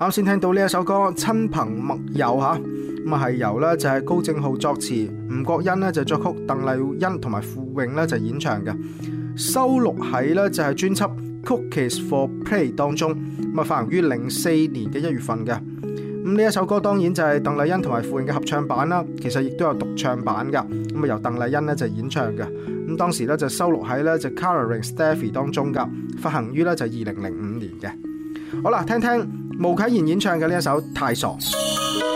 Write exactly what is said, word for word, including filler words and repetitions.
啱先聽到呢一首歌《親朋密友》吓，咁啊係由咧就係高正浩作詞，吳國欣咧就作曲，鄧麗欣同埋傅穎咧就演唱嘅，收錄喺咧就係專輯《Cookies for Play》當中，咁啊發行於零四年嘅一月份嘅。咁呢一首歌當然就係鄧麗欣同埋傅穎嘅合唱版啦，其實亦都有獨唱版噶，咁啊由鄧麗欣咧就演唱嘅。咁當時咧就收錄喺咧就 Colouring Steffi 當中噶，發行於咧就二零零五年嘅。好啦，聽聽巫啟賢演唱嘅呢一首《太傻》。